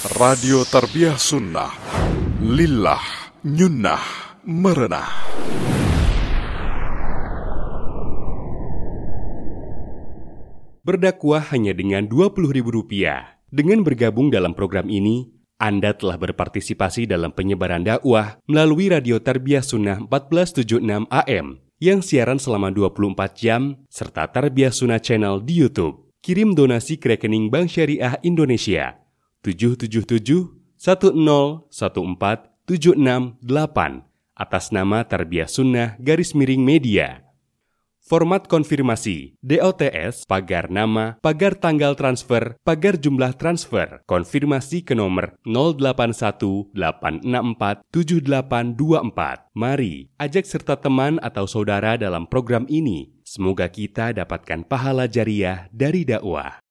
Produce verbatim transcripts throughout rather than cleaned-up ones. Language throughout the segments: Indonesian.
Radio Tarbiyah Sunnah, Lillah, Nyunnah, Merenah. Berdakwah hanya dengan dua puluh ribu rupiah. Dengan bergabung dalam program ini, Anda telah berpartisipasi dalam penyebaran dakwah melalui Radio Tarbiyah Sunnah empat belas tujuh puluh enam A M yang siaran selama dua puluh empat jam, serta Tarbiyah Sunnah Channel di YouTube. Kirim donasi ke rekening Bank Syariah Indonesia tujuh tujuh tujuh satu nol satu empat tujuh enam delapan atas nama Tarbiyah Sunnah garis miring media. Format konfirmasi D O T S, pagar nama, pagar tanggal transfer, pagar jumlah transfer. Konfirmasi ke nomor nol delapan satu delapan enam empat tujuh delapan dua empat. Mari ajak serta teman atau saudara dalam program ini. Semoga kita dapatkan pahala jariah dari dakwah.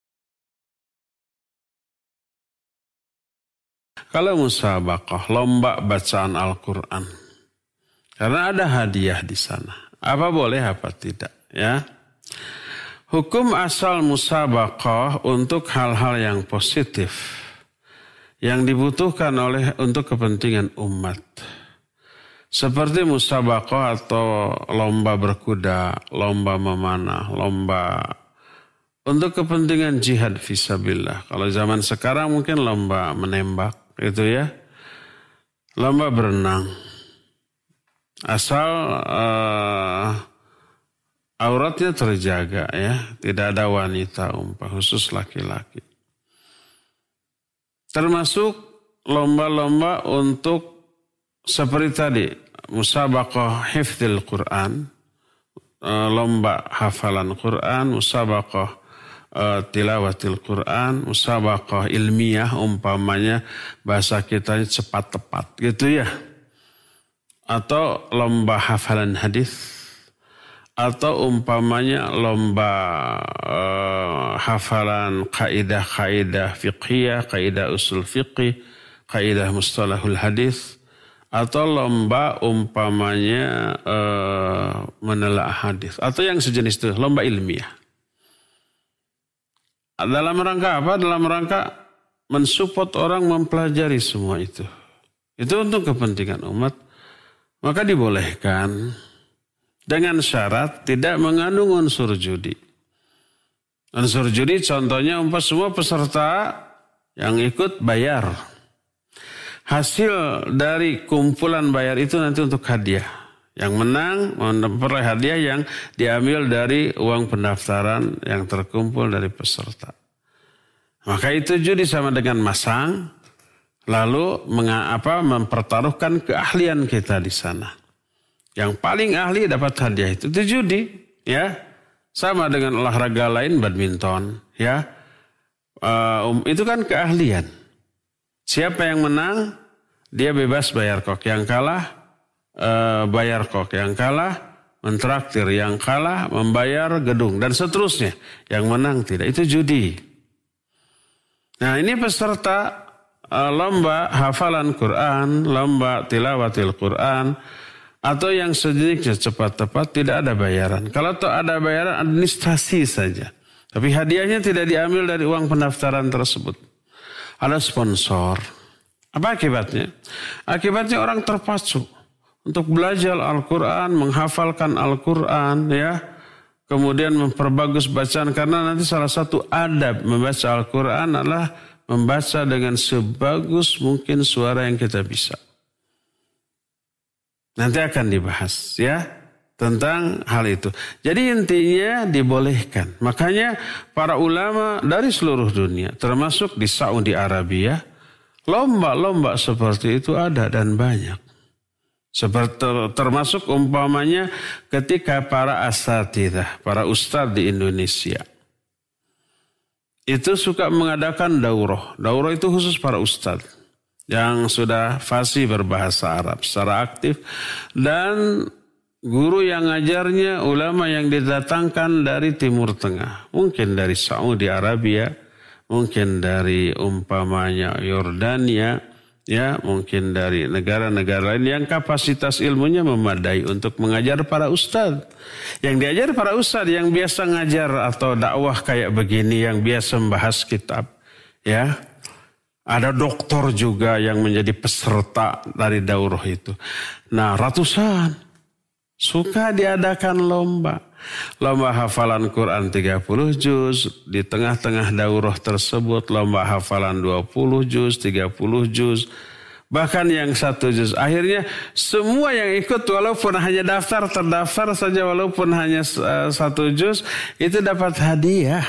Kalau musabaqah, lomba bacaan Al-Quran, karena ada hadiah di sana. Apa boleh, apa tidak, ya? Hukum asal musabaqah untuk hal-hal yang positif, yang dibutuhkan oleh untuk kepentingan umat. Seperti musabaqah atau lomba berkuda, lomba memanah, lomba untuk kepentingan jihad fisabilillah. Kalau zaman sekarang mungkin lomba menembak, itu ya, lomba berenang. Asal uh, auratnya terjaga, ya, tidak ada wanita umpah, khusus laki-laki. Termasuk lomba-lomba untuk seperti tadi, musabaqah hifdzil Quran, uh, lomba hafalan Quran, musabaqah Uh, tilawatil Quran, musabaqah ilmiah, umpamanya bahasa kita cepat tepat gitu ya, atau lomba hafalan hadis, atau umpamanya lomba uh, hafalan kaidah-kaidah fiqhiyah, kaidah usul fiqih, kaidah mustalahul hadis, atau lomba umpamanya uh, menelaah hadis, atau yang sejenis itu, lomba ilmiah. Dalam rangka apa? Dalam rangka mensupport orang mempelajari semua itu. Itu untuk kepentingan umat. Maka dibolehkan dengan syarat tidak mengandung unsur judi. Unsur judi contohnya umpah semua peserta yang ikut bayar. Hasil dari kumpulan bayar itu nanti untuk hadiah. Yang menang memperoleh hadiah yang diambil dari uang pendaftaran yang terkumpul dari peserta. Maka itu judi sama dengan masang, lalu mengapa mempertaruhkan keahlian kita di sana. Yang paling ahli dapat hadiah itu, itu judi, ya. Sama dengan olahraga lain, badminton, ya. Uh, itu kan keahlian. Siapa yang menang, dia bebas bayar kok. Yang kalah, Uh, bayar kok, yang kalah mentraktir, yang kalah membayar gedung dan seterusnya. Yang menang tidak, itu judi. Nah, ini peserta uh, lomba hafalan Quran, lomba tilawatil Quran, atau yang sejenisnya cepat tepat, tidak ada bayaran. Kalau tak ada bayaran, administrasi saja. Tapi hadiahnya tidak diambil dari uang pendaftaran tersebut. Ada sponsor. Apa akibatnya? Akibatnya orang terpacu untuk belajar Al-Quran, menghafalkan Al-Quran, ya. Kemudian memperbagus bacaan, karena nanti salah satu adab membaca Al-Quran adalah membaca dengan sebagus mungkin suara yang kita bisa. Nanti akan dibahas, ya, tentang hal itu. Jadi intinya dibolehkan. Makanya para ulama dari seluruh dunia, termasuk di Saudi Arabia, lomba-lomba seperti itu ada dan banyak. Seperti termasuk umpamanya ketika para asatidzah, para ustadz di Indonesia itu suka mengadakan daurah. Daurah itu khusus para ustadz yang sudah fasih berbahasa Arab secara aktif, dan guru yang ngajarnya ulama yang didatangkan dari Timur Tengah, mungkin dari Saudi Arabia, mungkin dari umpamanya Yordania, ya, mungkin dari negara-negara lain yang kapasitas ilmunya memadai untuk mengajar para ustadz. Yang diajar para ustadz yang biasa ngajar atau dakwah kayak begini, yang biasa membahas kitab, ya. Ada dokter juga yang menjadi peserta dari daurah itu. Nah, ratusan suka diadakan lomba. Lomba hafalan Quran tiga puluh juz. Di tengah-tengah daurah tersebut lomba hafalan dua puluh juz, tiga puluh juz. Bahkan yang satu juz. Akhirnya semua yang ikut walaupun hanya daftar, terdaftar saja walaupun hanya satu juz. Itu dapat hadiah.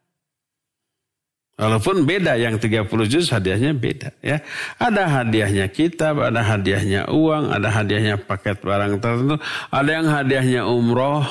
Walaupun beda, yang tiga puluh juz hadiahnya beda ya. Ada hadiahnya kitab, ada hadiahnya uang, ada hadiahnya paket barang tertentu, ada yang hadiahnya umroh.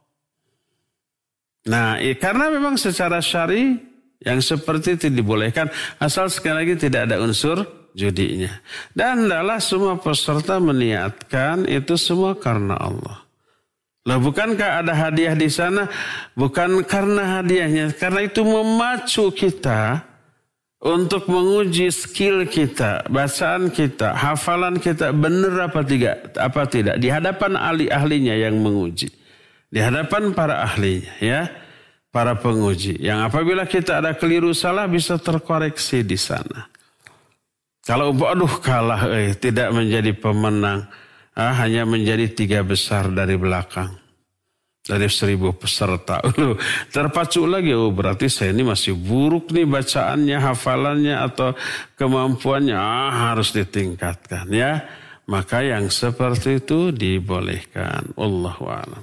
Nah, karena memang secara syar'i yang seperti itu dibolehkan asal sekali lagi tidak ada unsur judinya. Dan adalah semua peserta meniatkan itu semua karena Allah. Lah bukankah ada hadiah di sana? Bukan karena hadiahnya, karena itu memacu kita untuk menguji skill kita, bacaan kita, hafalan kita benar apa tidak, apa tidak di hadapan ahli-ahlinya yang menguji. Di hadapan para ahlinya ya, para penguji. Yang apabila kita ada keliru salah bisa terkoreksi di sana. Kalau aduh kalah eh tidak menjadi pemenang. Ah, hanya menjadi tiga besar dari belakang. Dari seribu peserta. Loh, terpacu lagi. Oh, berarti saya ini masih buruk nih bacaannya, hafalannya, atau kemampuannya. Ah, harus ditingkatkan ya. Maka yang seperti itu dibolehkan. Wallahu a'lam.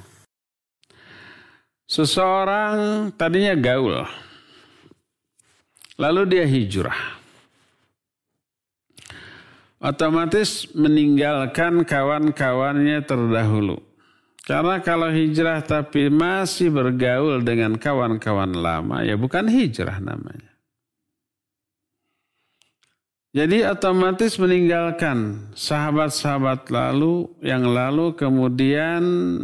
Seseorang tadinya gaul. Lalu dia hijrah. Otomatis meninggalkan kawan-kawannya terdahulu. Karena kalau hijrah tapi masih bergaul dengan kawan-kawan lama, ya bukan hijrah namanya. Jadi otomatis meninggalkan sahabat-sahabat lalu, yang lalu kemudian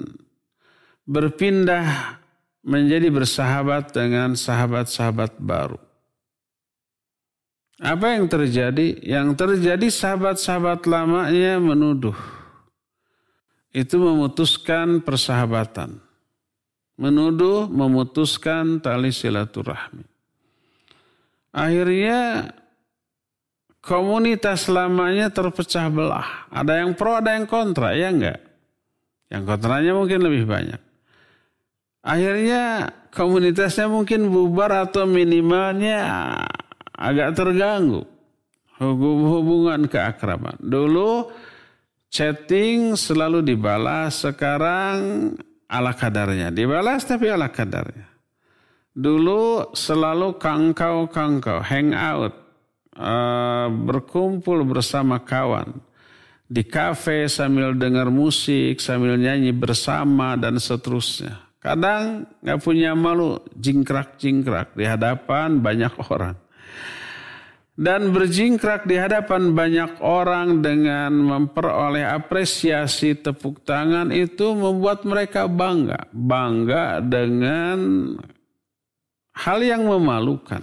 berpindah menjadi bersahabat dengan sahabat-sahabat baru. Apa yang terjadi? Yang terjadi sahabat-sahabat lamanya menuduh. Itu memutuskan persahabatan. Menuduh, memutuskan tali silaturahmi. Akhirnya komunitas lamanya terpecah belah. Ada yang pro, ada yang kontra, ya enggak? Yang kontranya mungkin lebih banyak. Akhirnya komunitasnya mungkin bubar atau minimalnya agak terganggu hubungan keakraban. Dulu chatting selalu dibalas, sekarang ala kadarnya. Dibalas tapi ala kadarnya. Dulu selalu kangkau-kangkau, hang out, uh, berkumpul bersama kawan. Di kafe sambil dengar musik, sambil nyanyi bersama dan seterusnya. Kadang gak punya malu, jingkrak-jingkrak di hadapan banyak orang. Dan berjingkrak di hadapan banyak orang dengan memperoleh apresiasi tepuk tangan itu membuat mereka bangga. Bangga dengan hal yang memalukan.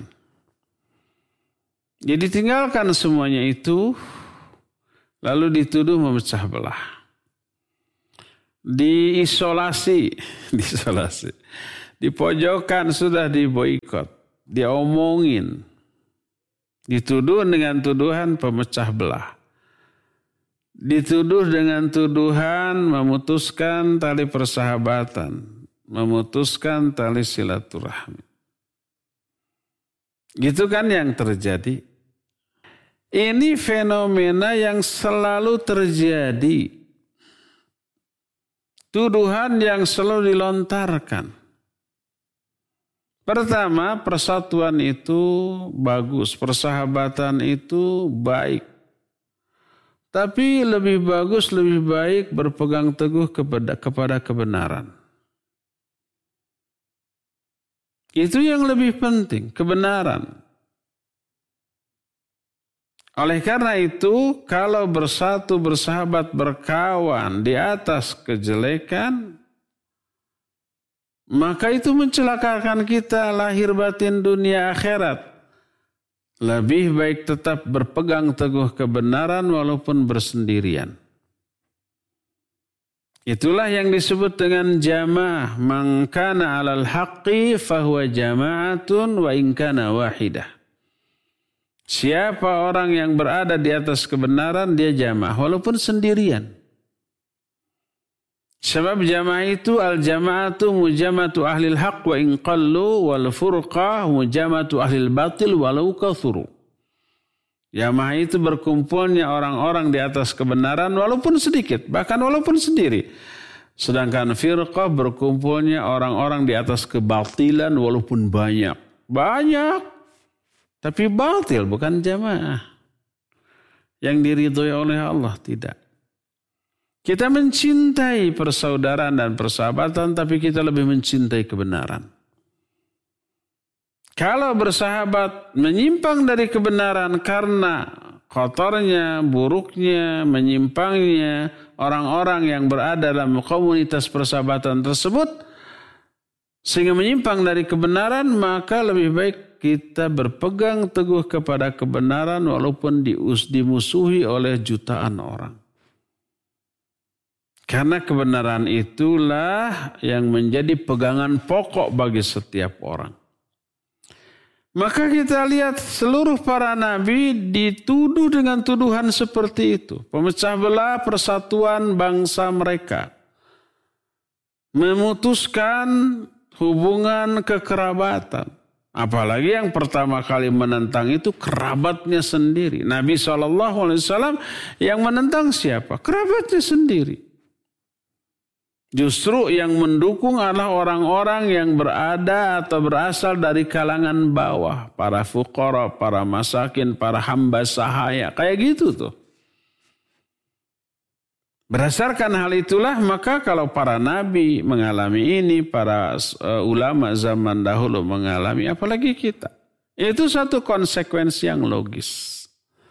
Jadi tinggalkan semuanya itu, lalu dituduh memecah belah. Diisolasi, diisolasi. Dipojokkan, sudah diboikot, diomongin. Dituduh dengan tuduhan pemecah belah. Dituduh dengan tuduhan memutuskan tali persahabatan. Memutuskan tali silaturahmi. Gitu kan yang terjadi. Ini fenomena yang selalu terjadi. Tuduhan yang selalu dilontarkan. Pertama, persatuan itu bagus, persahabatan itu baik. Tapi lebih bagus, lebih baik berpegang teguh kepada, kepada kebenaran. Itu yang lebih penting, kebenaran. Oleh karena itu, kalau bersatu, bersahabat, berkawan di atas kejelekan, maka itu mencelakakan kita lahir batin dunia akhirat. Lebih baik tetap berpegang teguh kebenaran walaupun bersendirian. Itulah yang disebut dengan jamaah. Man kana 'alal haqqi fahuwa jama'atun wa in kana wahidah. Siapa orang yang berada di atas kebenaran, dia jamaah walaupun sendirian. Sebab jamaah itu al-jama'atu mujamatu ahlil haq wa in qallu wal furqah mujamatu ahlil batil walau kathuru. Jamaah itu berkumpulnya orang-orang di atas kebenaran walaupun sedikit, bahkan walaupun sendiri. Sedangkan firqah berkumpulnya orang-orang di atas kebatilan walaupun banyak. Banyak, tapi batil, bukan jamaah. Yang diridhoi oleh Allah, tidak. Kita mencintai persaudaraan dan persahabatan, tapi kita lebih mencintai kebenaran. Kalau bersahabat menyimpang dari kebenaran karena kotornya, buruknya, menyimpangnya orang-orang yang berada dalam komunitas persahabatan tersebut, sehingga menyimpang dari kebenaran, maka lebih baik kita berpegang teguh kepada kebenaran walaupun dimusuhi oleh jutaan orang. Karena kebenaran itulah yang menjadi pegangan pokok bagi setiap orang. Maka kita lihat seluruh para nabi dituduh dengan tuduhan seperti itu. Pemecah belah persatuan bangsa mereka. Memutuskan hubungan kekerabatan. Apalagi yang pertama kali menentang itu kerabatnya sendiri. Nabi shallallahu alaihi wasallam yang menentang siapa? Kerabatnya sendiri. Justru yang mendukung adalah orang-orang yang berada atau berasal dari kalangan bawah. Para fuqara, para masakin, para hamba sahaya. Kayak gitu tuh. Berdasarkan hal itulah maka kalau para nabi mengalami ini, para uh, ulama zaman dahulu mengalami, apalagi kita. Itu satu konsekuensi yang logis.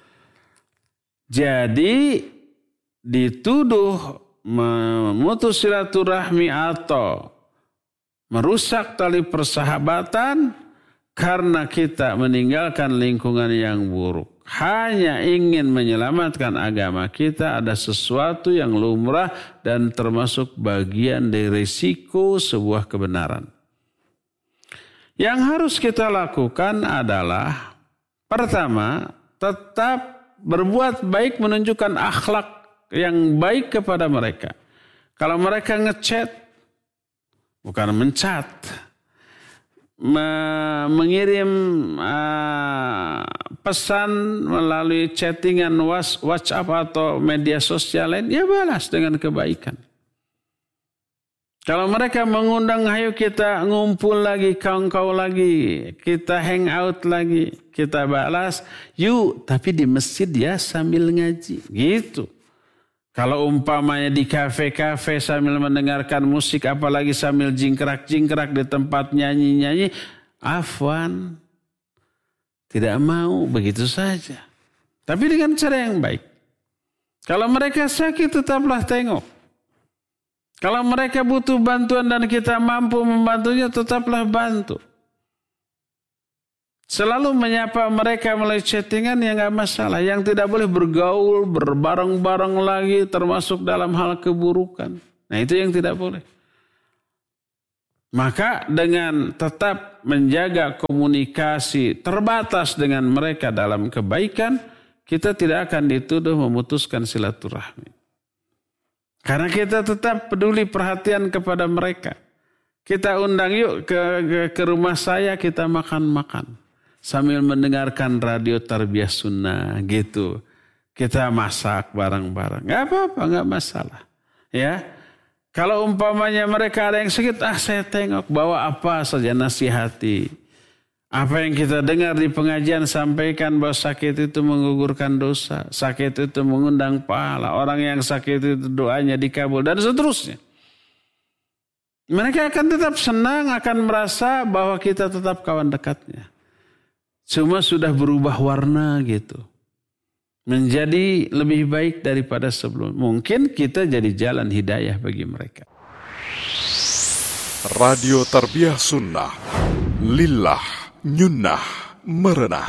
Jadi dituduh memutus silaturahmi atau merusak tali persahabatan karena kita meninggalkan lingkungan yang buruk. Hanya ingin menyelamatkan agama kita, ada sesuatu yang lumrah dan termasuk bagian dari risiko sebuah kebenaran. Yang harus kita lakukan adalah pertama, tetap berbuat baik, menunjukkan akhlak yang baik kepada mereka. Kalau mereka ngechat, bukan mencat, me- mengirim uh, pesan melalui chattingan WhatsApp atau media sosial lain, ya balas dengan kebaikan. Kalau mereka mengundang, ayo kita ngumpul lagi, kau-kau lagi, kita hang out lagi, kita balas, yuk, tapi di masjid ya sambil ngaji, gitu. Kalau umpamanya di kafe-kafe sambil mendengarkan musik, apalagi sambil jingkrak-jingkrak di tempat nyanyi-nyanyi, afwan, tidak mau begitu saja. Tapi dengan cara yang baik. Kalau mereka sakit, tetaplah tengok. Kalau mereka butuh bantuan dan kita mampu membantunya, tetaplah bantu. Selalu menyapa mereka melalui chattingan ya nggak masalah. Yang tidak boleh bergaul, berbareng-bareng lagi termasuk dalam hal keburukan. Nah itu yang tidak boleh. Maka dengan tetap menjaga komunikasi terbatas dengan mereka dalam kebaikan, kita tidak akan dituduh memutuskan silaturahmi. Karena kita tetap peduli perhatian kepada mereka. Kita undang yuk ke, ke, ke rumah saya, kita makan-makan. Sambil mendengarkan radio Tarbiyah Sunnah gitu. Kita masak bareng-bareng. Gak apa-apa, gak masalah. Ya. Kalau umpamanya mereka ada yang sakit, ah saya tengok bawa apa saja nasihati. Apa yang kita dengar di pengajian sampaikan bahwa sakit itu menggugurkan dosa. Sakit itu mengundang pahala. Orang yang sakit itu doanya dikabul dan seterusnya. Mereka akan tetap senang, akan merasa bahwa kita tetap kawan dekatnya. Cuma sudah berubah warna gitu. Menjadi lebih baik daripada sebelum. Mungkin kita jadi jalan hidayah bagi mereka. Radio Tarbiyah Sunnah. Lillah, nyunnah, merenah.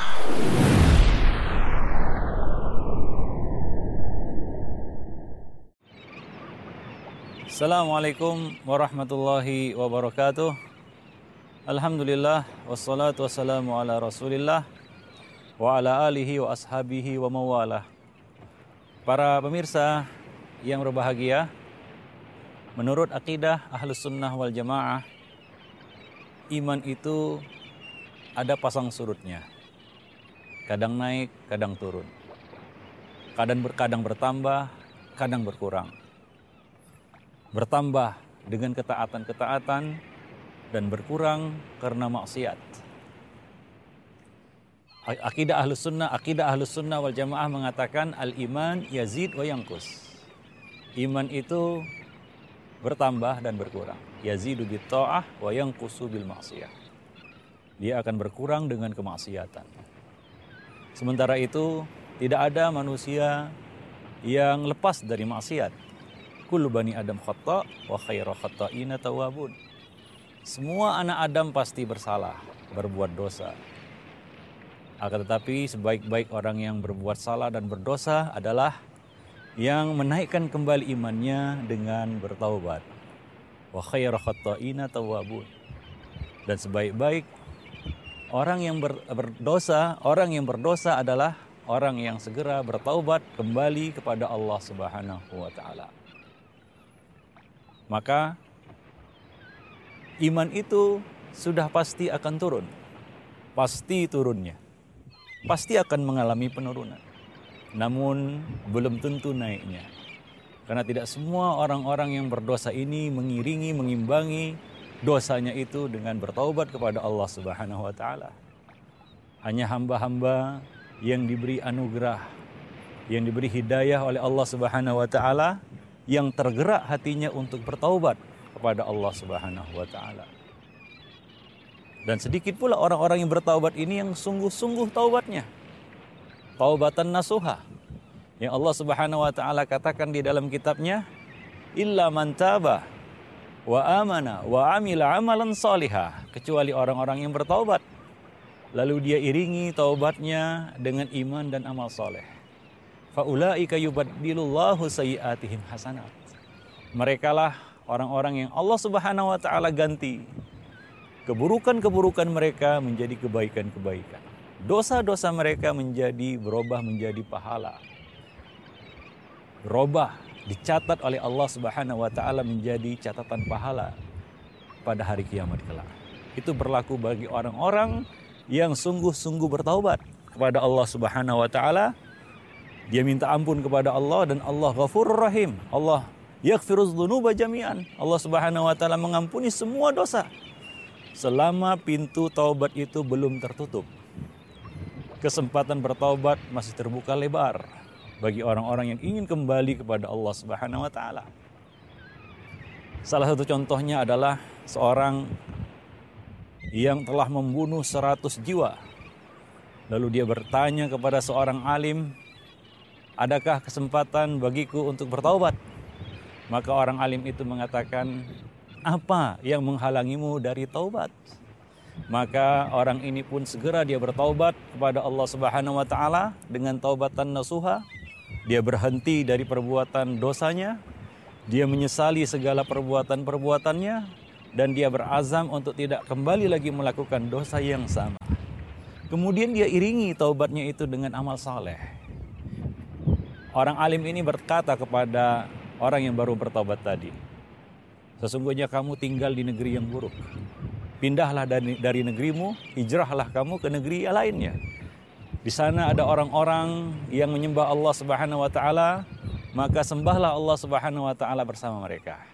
Assalamualaikum warahmatullahi wabarakatuh. Alhamdulillah, wassalatu wassalamu ala rasulillah, wa ala alihi wa ashabihi wa mawalah. Para pemirsa yang berbahagia, menurut akidah Ahlus Sunnah wal Jamaah, iman itu ada pasang surutnya. Kadang naik, kadang turun. Kadang berkadang bertambah, kadang berkurang. Bertambah dengan ketaatan-ketaatan dan berkurang karena maksiat. Akidah Ahlus Sunnah, akidah Ahlus Sunnah wal Jamaah mengatakan al-iman yazid wa yanqus. Iman itu bertambah dan berkurang. Yazidu bit ta'ah wa yanqusu bil ma'siyah. Dia akan berkurang dengan kemaksiatan. Sementara itu, tidak ada manusia yang lepas dari maksiat. Kullu bani Adam khata' wa khairu khata'ina tawwabun. Semua anak Adam pasti bersalah, berbuat dosa. Akan tetapi sebaik-baik orang yang berbuat salah dan berdosa adalah yang menaikkan kembali imannya dengan bertaubat. Wa khairu khata'ina tawwabun. Dan sebaik-baik orang yang ber, berdosa, orang yang berdosa adalah orang yang segera bertaubat kembali kepada Allah Subhanahu wa taala. Maka iman itu sudah pasti akan turun. Pasti turunnya. Pasti akan mengalami penurunan. Namun belum tentu naiknya. Karena tidak semua orang-orang yang berdosa ini mengiringi, mengimbangi dosanya itu dengan bertaubat kepada Allah Subhanahu wa taala. Hanya hamba-hamba yang diberi anugerah, yang diberi hidayah oleh Allah Subhanahu wa taala, yang tergerak hatinya untuk bertaubat kepada Allah Subhanahu wa taala. Dan sedikit pula orang-orang yang bertaubat ini yang sungguh-sungguh taubatnya. Taubatan nasuha. Yang Allah Subhanahu wa taala katakan di dalam kitabnya, illa man taba wa amana wa amila amalan salihah, kecuali orang-orang yang bertaubat lalu dia iringi taubatnya dengan iman dan amal soleh. Faulaika yubaddilullahu sayyi'atihim hasanat. Merekalah orang-orang yang Allah Subhanahu wa taala ganti keburukan-keburukan mereka menjadi kebaikan-kebaikan. Dosa-dosa mereka menjadi berubah menjadi pahala. Berubah, dicatat oleh Allah Subhanahu wa taala menjadi catatan pahala pada hari kiamat kelak. Itu berlaku bagi orang-orang yang sungguh-sungguh bertaubat kepada Allah Subhanahu wa taala. Dia minta ampun kepada Allah dan Allah Ghafurur Rahim. Allah yaghfiruz dzunuba jami'an. Allah Subhanahu wa taala mengampuni semua dosa selama pintu taubat itu belum tertutup. Kesempatan bertaubat masih terbuka lebar bagi orang-orang yang ingin kembali kepada Allah Subhanahu wa taala. Salah satu contohnya adalah seorang yang telah membunuh seratus jiwa. Lalu dia bertanya kepada seorang alim, adakah kesempatan bagiku untuk bertaubat? Maka orang alim itu mengatakan, apa yang menghalangimu dari taubat? Maka orang ini pun segera dia bertaubat kepada Allah Subhanahu wa taala dengan taubatan nasuha. Dia berhenti dari perbuatan dosanya, dia menyesali segala perbuatan-perbuatannya, dan dia berazam untuk tidak kembali lagi melakukan dosa yang sama. Kemudian dia iringi taubatnya itu dengan amal saleh. Orang alim ini berkata kepada orang yang baru bertaubat tadi, sesungguhnya kamu tinggal di negeri yang buruk. Pindahlah dari, dari negerimu, hijrahlah kamu ke negeri lainnya. Di sana ada orang-orang yang menyembah Allah Subhanahu wa taala, maka sembahlah Allah Subhanahu wa taala bersama mereka.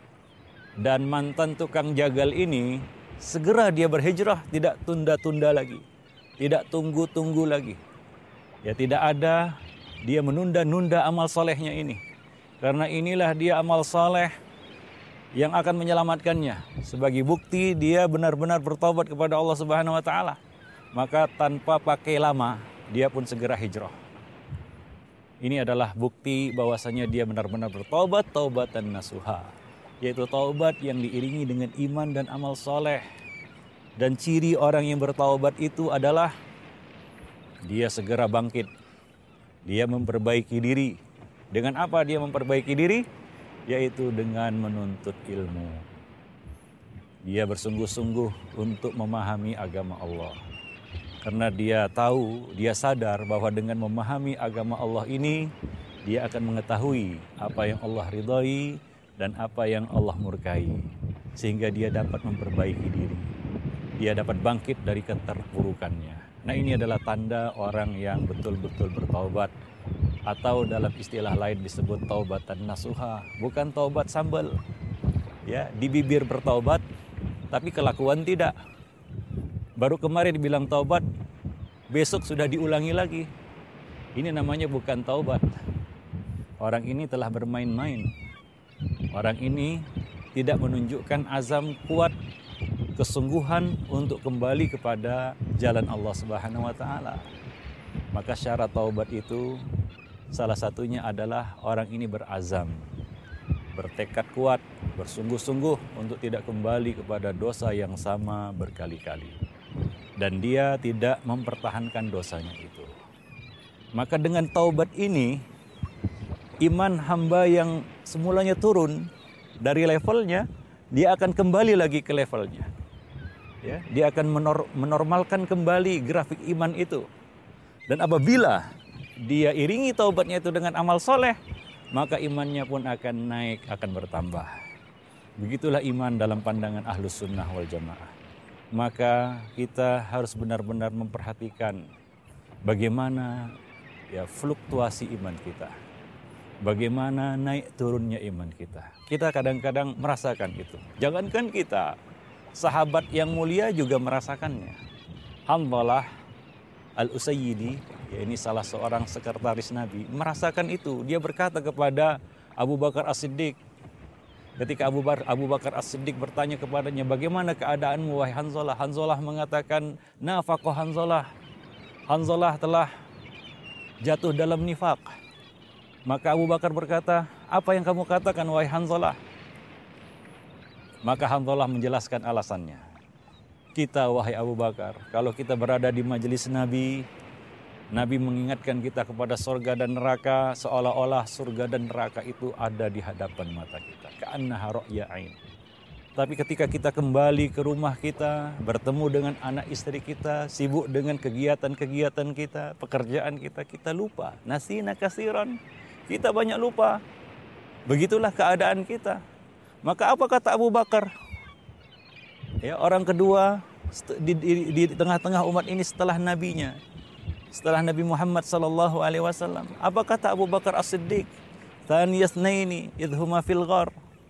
Dan mantan tukang jagal ini segera dia berhijrah, tidak tunda-tunda lagi, tidak tunggu-tunggu lagi. Ya tidak ada dia menunda-nunda amal solehnya ini. Karena inilah dia amal soleh yang akan menyelamatkannya. Sebagai bukti dia benar-benar bertaubat kepada Allah Subhanahu wa taala. Maka tanpa pakai lama dia pun segera hijrah. Ini adalah bukti bahwasanya dia benar-benar bertaubat, taubatan nasuha, yaitu taubat yang diiringi dengan iman dan amal soleh. Dan ciri orang yang bertaubat itu adalah dia segera bangkit, dia memperbaiki diri. Dengan apa dia memperbaiki diri? Yaitu dengan menuntut ilmu. Dia bersungguh-sungguh untuk memahami agama Allah. Karena dia tahu, dia sadar bahwa dengan memahami agama Allah ini, dia akan mengetahui apa yang Allah ridhai dan apa yang Allah murkai. Sehingga dia dapat memperbaiki diri. Dia dapat bangkit dari keterpurukannya. Nah, ini adalah tanda orang yang betul-betul bertaubat. Atau dalam istilah lain disebut taubatan nasuha. Bukan taubat sambal. Ya, di bibir bertaubat, tapi kelakuan tidak. Baru kemarin dibilang taubat, besok sudah diulangi lagi. Ini namanya bukan taubat. Orang ini telah bermain-main. Orang ini tidak menunjukkan azam kuat, kesungguhan untuk kembali kepada jalan Allah Subhanahu wa taala. Maka syarat taubat itu salah satunya adalah orang ini berazam, bertekad kuat, bersungguh-sungguh untuk tidak kembali kepada dosa yang sama berkali-kali. Dan dia tidak mempertahankan dosanya itu. Maka dengan taubat ini, iman hamba yang semulanya turun dari levelnya, dia akan kembali lagi ke levelnya. Ya, dia akan menor- menormalkan kembali grafik iman itu. Dan apabila dia iringi taubatnya itu dengan amal soleh, maka imannya pun akan naik, akan bertambah. Begitulah iman dalam pandangan Ahlus Sunnah wal Jamaah. Maka kita harus benar-benar memperhatikan bagaimana ya fluktuasi iman kita. Bagaimana naik turunnya iman kita. Kita kadang-kadang merasakan itu. Jangankan kita, sahabat yang mulia juga merasakannya. Hanzalah Al-Usayyidi, ya ini salah seorang sekretaris Nabi, merasakan itu. Dia berkata kepada Abu Bakar As-Siddiq, ketika Abu Bakar, Abu Bakar As-Siddiq bertanya kepadanya, bagaimana keadaanmu wahai Hanzalah? Hanzalah mengatakan, nafaqah Hanzalah. Hanzalah telah jatuh dalam nifaq. Maka Abu Bakar berkata, apa yang kamu katakan wahai Hanzalah? Maka Hanzalah menjelaskan alasannya. Kita wahai Abu Bakar, kalau kita berada di majelis Nabi, Nabi mengingatkan kita kepada surga dan neraka, seolah-olah surga dan neraka itu ada di hadapan mata kita. Ka'annaha ra'ya ain. Tapi ketika kita kembali ke rumah kita, bertemu dengan anak istri kita, sibuk dengan kegiatan-kegiatan kita, pekerjaan kita, kita lupa. Nasina kasiran. Kita banyak lupa. Begitulah keadaan kita. Maka apa kata Abu Bakar? Ya, orang kedua di, di, di tengah-tengah umat ini setelah nabinya, setelah Nabi Muhammad sallallahu alaihi wasallam. Apa kata Abu Bakar As-Siddiq? Thaniyasnaini idhuma fil ghar.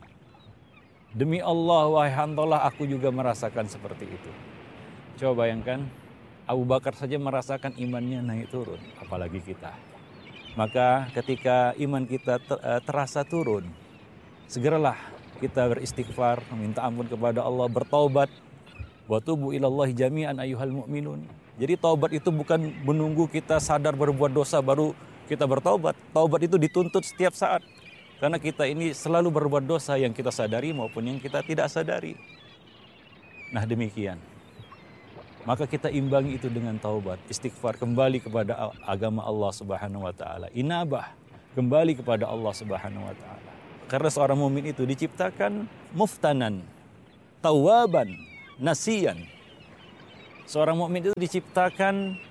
Demi Allah wahai Hanzalah, aku juga merasakan seperti itu. Coba bayangkan, Abu Bakar saja merasakan imannya naik turun, apalagi kita. Maka ketika iman kita terasa turun, segeralah kita beristighfar, meminta ampun kepada Allah, bertaubat. Wa tubu ilallahi jami'an ayyuhal mu'minun. Jadi taubat itu bukan menunggu kita sadar berbuat dosa baru kita bertaubat. Taubat itu dituntut setiap saat. Karena kita ini selalu berbuat dosa yang kita sadari maupun yang kita tidak sadari. Nah demikian. Maka kita imbangi itu dengan taubat, istighfar, kembali kepada agama Allah Subhanahu wa taala. Inabah, kembali kepada Allah Subhanahu wa taala. Karena seorang mukmin itu diciptakan muftanan, tawaban, nasiyan. Seorang mukmin itu diciptakan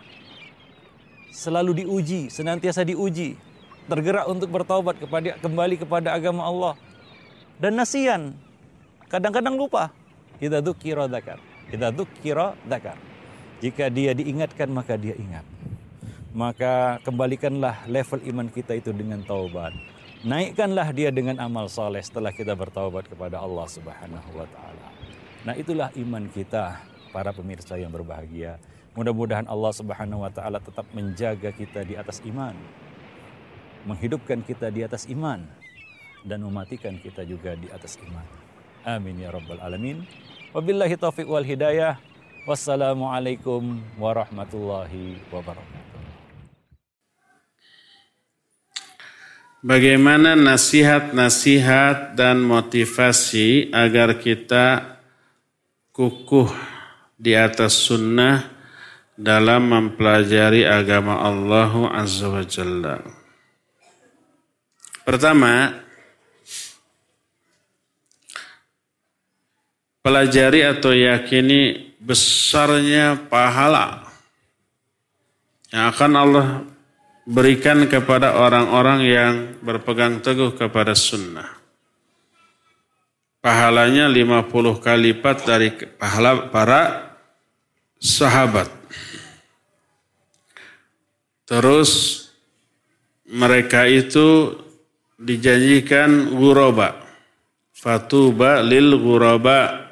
selalu diuji, senantiasa diuji, tergerak untuk bertaubat kepada kembali kepada agama Allah. Dan nasiyan, kadang-kadang lupa. Idza dzukira dzakar. Idza dzukira dzakar. Jika dia diingatkan maka dia ingat. Maka kembalikanlah level iman kita itu dengan taubat. Naikkanlah dia dengan amal saleh setelah kita bertaubat kepada Allah Subhanahu wa taala. Nah, itulah iman kita, para pemirsa yang berbahagia. Mudah-mudahan Allah Subhanahu wa taala tetap menjaga kita di atas iman, menghidupkan kita di atas iman, dan mematikan kita juga di atas iman. Amin ya rabbal alamin. Wabillahi taufiq wal hidayah. Wassalamualaikum warahmatullahi wabarakatuh. Bagaimana nasihat-nasihat dan motivasi agar kita kukuh di atas sunnah dalam mempelajari agama Allah Azza wa Jalla. Pertama, pelajari atau yakini besarnya pahala yang akan Allah berikan kepada orang-orang yang berpegang teguh kepada sunnah. Pahalanya lima puluh kali lipat dari pahala para sahabat. Terus mereka itu dijanjikan ghuraba. Fatuba lil ghuraba.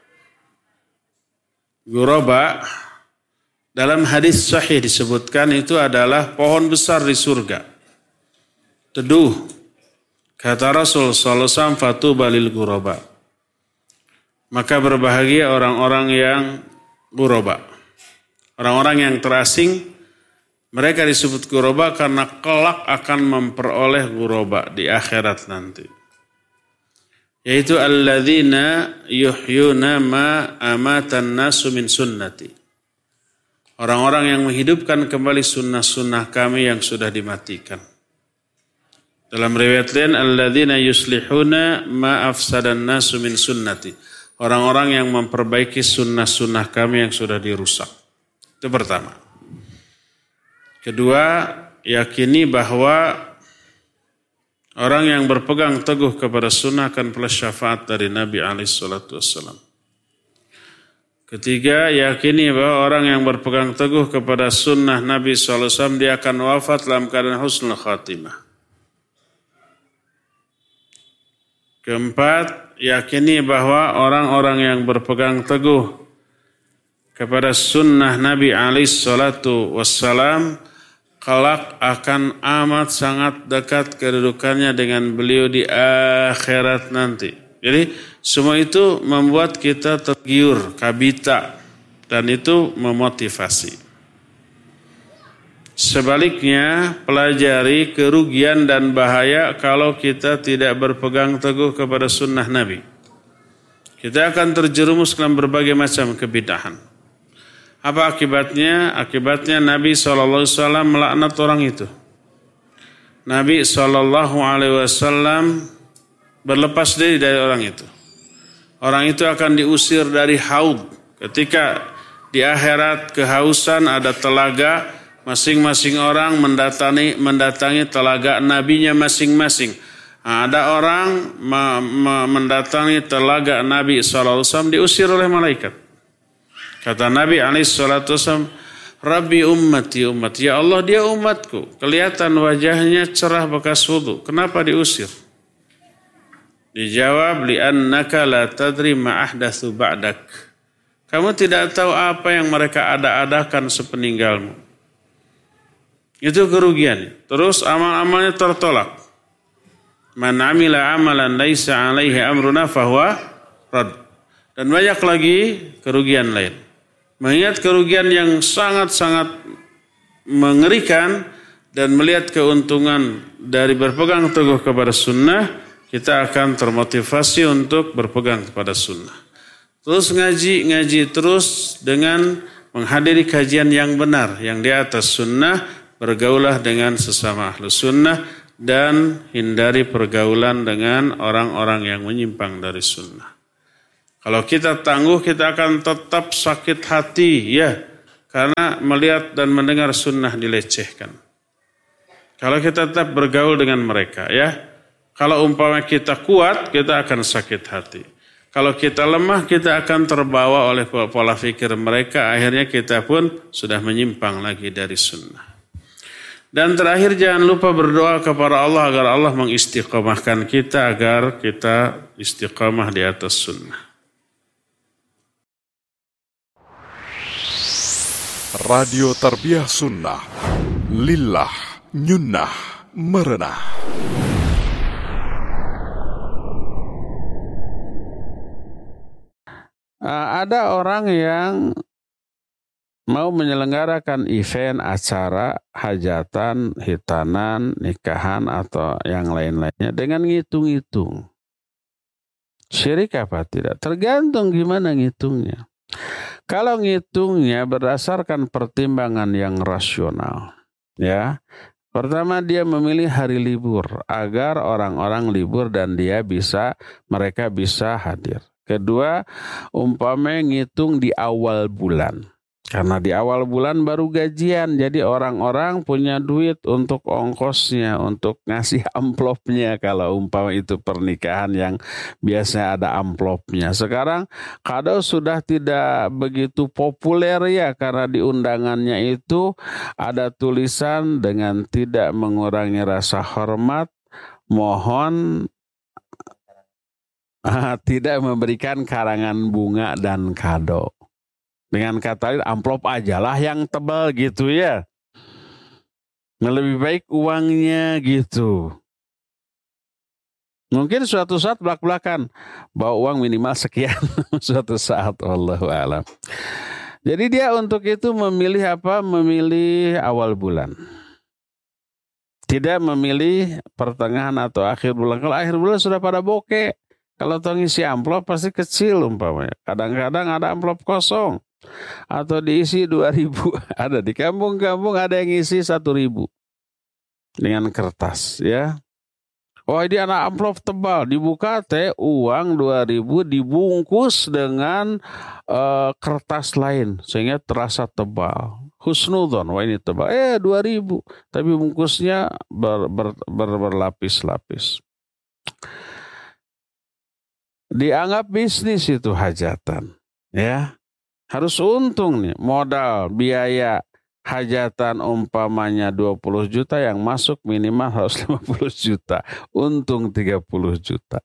Ghuraba dalam hadis sahih disebutkan itu adalah pohon besar di surga. Teduh. Kata Rasul sallallahu alaihi wasallam, fatuba lil ghuraba. Maka berbahagia orang-orang yang ghuraba. Orang-orang yang terasing, mereka disebut ghuraba karena kelak akan memperoleh ghuraba di akhirat nanti. Yaitu alladzina yuhyuna ma amatan nasu min sunnati. Orang-orang yang menghidupkan kembali sunnah-sunnah kami yang sudah dimatikan. Dalam riwayat lain, alladzina yuslihuna ma afsadan nasu min sunnati. Orang-orang yang memperbaiki sunnah-sunnah kami yang sudah dirusak. Itu pertama. Kedua, yakini bahwa orang yang berpegang teguh kepada sunnah akan peroleh syafaat dari Nabi alaihi salatu wassalam. Ketiga, yakini bahwa orang yang berpegang teguh kepada sunnah Nabi sallallahu alaihi wasallam dia akan wafat dalam keadaan husnul khatimah. Keempat, yakini bahwa orang-orang yang berpegang teguh kepada sunnah Nabi alaihi salatu wassalam kelak akan amat sangat dekat kedudukannya dengan beliau di akhirat nanti. Jadi semua itu membuat kita tergiur, kabita, dan itu memotivasi. Sebaliknya, pelajari kerugian dan bahaya kalau kita tidak berpegang teguh kepada sunnah Nabi. Kita akan terjerumus dalam berbagai macam kebidahan. Apa akibatnya? Akibatnya Nabi shallallahu alaihi wasallam melaknat orang itu. Nabi shallallahu alaihi wasallam berlepas diri dari orang itu. Orang itu akan diusir dari haud. Ketika di akhirat kehausan ada telaga, masing-masing orang mendatangi, mendatangi telaga nabinya masing-masing. Nah, ada orang mendatangi telaga Nabi shallallahu alaihi wasallam diusir oleh malaikat. Kata Nabi alaihi salatu wasallam, Rabbi ummati ummati, ya Allah dia umatku. Kelihatan wajahnya cerah bekas wudu. Kenapa diusir? Dijawab, li'annaka la tadri ma ahdatsu ba'dak. Kamu tidak tahu apa yang mereka ada-adakan sepeninggalmu. Itu kerugian. Terus amal-amalnya tertolak. Man amila amalan laisa alaihi amruna fahuwa rad. Dan banyak lagi kerugian lain. Mengingat kerugian yang sangat-sangat mengerikan dan melihat keuntungan dari berpegang teguh kepada sunnah, kita akan termotivasi untuk berpegang kepada sunnah. Terus ngaji, ngaji terus dengan menghadiri kajian yang benar, yang di atas sunnah. Bergaulah dengan sesama ahlu sunnah dan hindari pergaulan dengan orang-orang yang menyimpang dari sunnah. Kalau kita tangguh, kita akan tetap sakit hati, ya, karena melihat dan mendengar sunnah dilecehkan. Kalau kita tetap bergaul dengan mereka, ya, kalau umpama kita kuat, kita akan sakit hati. Kalau kita lemah, kita akan terbawa oleh pola pikir mereka, akhirnya kita pun sudah menyimpang lagi dari sunnah. Dan terakhir jangan lupa berdoa kepada Allah agar Allah mengistiqomahkan kita agar kita istiqomah di atas sunnah. Radio Tarbiyah Sunnah, Lillah, Nyunnah, Merenah. Uh, ada orang yang mau menyelenggarakan event, acara, hajatan, hitanan, nikahan, atau yang lain-lainnya dengan ngitung-ngitung. Syirik apa tidak? Tergantung gimana ngitungnya. Kalau ngitungnya berdasarkan pertimbangan yang rasional, ya. Pertama, dia memilih hari libur agar orang-orang libur dan dia bisa, mereka bisa hadir. Kedua, umpamanya ngitung di awal bulan. Karena di awal bulan baru gajian, jadi orang-orang punya duit untuk ongkosnya, untuk ngasih amplopnya kalau umpama itu pernikahan yang biasanya ada amplopnya. Sekarang kado sudah tidak begitu populer ya, karena di undangannya itu ada tulisan dengan tidak mengurangi rasa hormat, mohon uh, tidak memberikan karangan bunga dan kado. Dengan kata lain, amplop ajalah yang tebal gitu ya. Lebih baik uangnya gitu. Mungkin suatu saat belak-belakan bawa uang minimal sekian suatu saat, wallahu a'lam. Jadi dia untuk itu memilih apa? Memilih awal bulan. Tidak memilih pertengahan atau akhir bulan. Kalau akhir bulan sudah pada bokeh. Kalau toh ngisi amplop pasti kecil umpamanya. Kadang-kadang ada amplop kosong. Atau diisi dua ribu. Ada di kampung-kampung ada yang isi satu ribu. Dengan kertas ya. Oh ini anak amplop tebal. Dibuka teh uang dua ribu dibungkus dengan uh, kertas lain. Sehingga terasa tebal. Husnudon, wah ini tebal. Eh dua ribu. Tapi bungkusnya ber, ber, ber, berlapis-lapis. Dianggap bisnis itu hajatan. Ya. Harus untung nih, modal, biaya, hajatan umpamanya dua puluh juta yang masuk minimal harus lima puluh juta. Untung tiga puluh juta.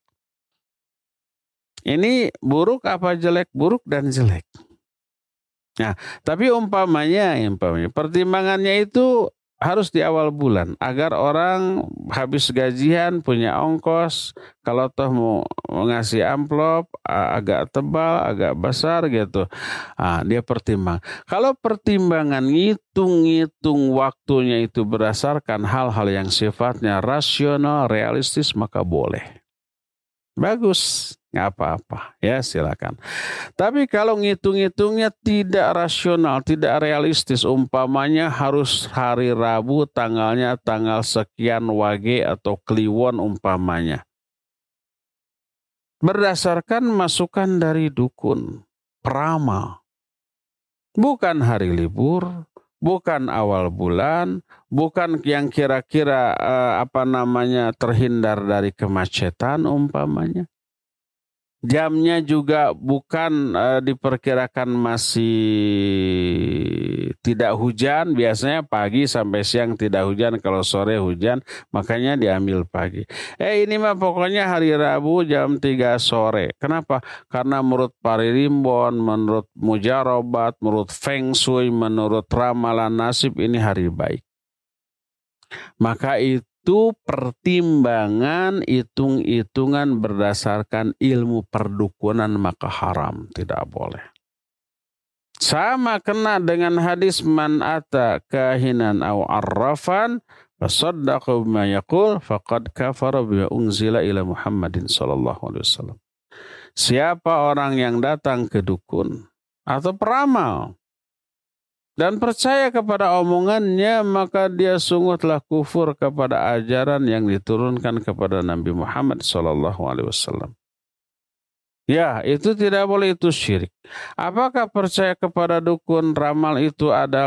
Ini buruk apa jelek? Buruk dan jelek. Nah, tapi umpamanya, umpamanya pertimbangannya itu harus di awal bulan agar orang habis gajian punya ongkos, kalau toh mau ngasih amplop agak tebal, agak besar gitu. Ah, dia pertimbang. Kalau pertimbangan ngitung-ngitung waktunya itu berdasarkan hal-hal yang sifatnya rasional, realistis, maka boleh. Bagus, nggak apa-apa, ya silakan. Tapi kalau ngitung-ngitungnya tidak rasional, tidak realistis, umpamanya harus hari Rabu tanggalnya tanggal sekian wage atau kliwon umpamanya. Berdasarkan masukan dari dukun, peramal. Bukan hari libur, bukan awal bulan, bukan yang kira-kira eh, apa namanya terhindar dari kemacetan umpamanya. Jamnya juga bukan uh, diperkirakan masih tidak hujan, biasanya pagi sampai siang tidak hujan, kalau sore hujan, makanya diambil pagi. Eh ini mah pokoknya hari Rabu jam tiga sore. Kenapa? Karena menurut Paririmbon, menurut Mujarobat, menurut Feng Shui, menurut ramalan nasib ini hari baik. Maka itu Itu pertimbangan, hitung-hitungan berdasarkan ilmu perdukunan, maka haram, tidak boleh. Sama kena dengan hadis man ata kahinan aw arrafan fasaddaqa bima yaqul faqad kafara bima unzila ila Muhammadin sallallahu alaihi wasallam. Siapa orang yang datang ke dukun atau peramal dan percaya kepada omongannya, maka dia sungguh telah kufur kepada ajaran yang diturunkan kepada Nabi Muhammad sallallahu alaihi wasallam. Ya, itu tidak boleh, itu syirik. Apakah percaya kepada dukun ramal itu adalah